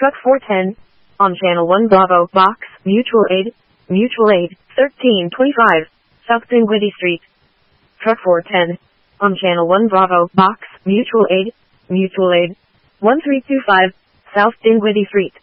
Truck 410, on Channel 1 Bravo, Box, Mutual Aid, 1325, South Dinwiddie Street. Truck 410, on Channel 1 Bravo, Box, Mutual Aid, 1325, South Dinwiddie Street.